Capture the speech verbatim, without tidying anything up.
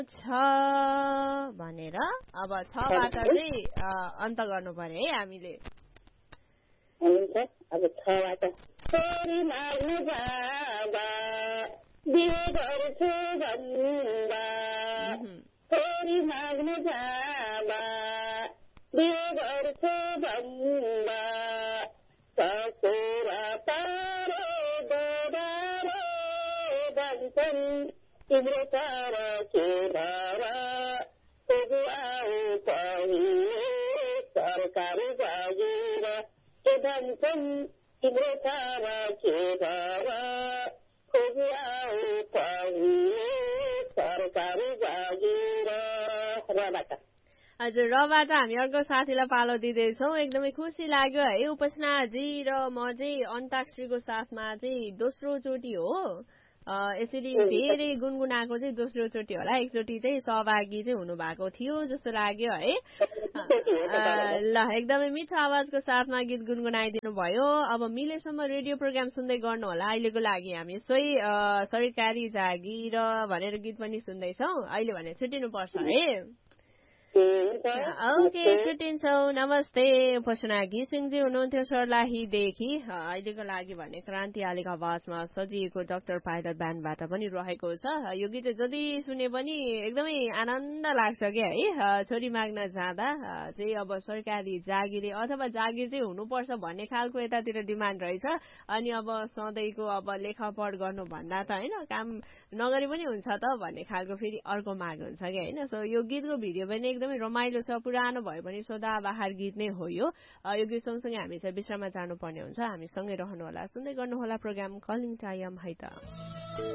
छ भनेर अब छबाट चाहिँ अन्त गर्नु पर्यो है हामीले। हुन्छ अब छबाट छोरी माग्नु जाँदा बिहे गर्छु भन्दा छोरी माग्नु जाँदा बिहे गर्छु भन्दा ससुरा पारे दोबारे भन्छन् तिम्रो तर के भरा पुगु आऊ पहिले सरकारी जागिर के भन्छन् तिम्रो तर के भरा पुगु आऊ पहिले सरकारी जागिर। रबाट हजुर रबाट हामी अर्को साथीलाई पालो दिँदैछौँ। एकदमै खुसी लाग्यो है उपासनाजी र म चाहिँ अन्ताक्षरीको साथमा चाहिँ दोस्रो चोटि हो यसरी धेरै गुनगुनाएको चाहिँ दोस्रो चोटि होला। एकचोटि चाहिँ सहभागी चाहिँ हुनु भएको थियो जस्तो लाग्यो है। ल एकदमै मिठो आवाजको साथमा गीत गुनगुनाइदिनु भयो। अब मिलेसम्म रेडियो प्रोग्राम सुन्दै गर्नु होला। अहिलेको लागि हामी सोही सरकारी जागिर भनेर गीत पनि सुन्दैछौँ। अहिले भने छुट्टिनु पर्छ है। ओके छुट्टिन्छौँ। नमस्ते उपासना घिसिङजी हुनुहुन्थ्यो सर्लाहीदेखि। अहिलेको लागि भने क्रान्ति आलेको आवाजमा सजिएको डाक्टर पाइलट ब्यान्डबाट पनि रहेको छ। यो गीत जति सुने पनि एकदमै आनन्द लाग्छ क्या है। छोरी माग्न जाँदा चाहिँ अब सरकारी जागिरे अथवा जागिर चाहिँ हुनुपर्छ भन्ने खालको यतातिर डिमान्ड रहेछ। अनि अब सधैँको अब लेखापढ गर्नु भन्दा त होइन काम नगरे पनि हुन्छ त भन्ने खालको फेरि अर्को माग हुन्छ क्या होइन। सो यो गीतको भिडियो पनि एकदमै रमाइलो छ। पुरानो भए पनि सदाबहार गीत नै हो यो। यो गीत सँगसँगै हामी चाहिँ विश्राममा जानुपर्ने हुन्छ। हामी सँगै रहनु होला, सुन्दै गर्नुहोला प्रोग्राम कलिङ टाइम है त।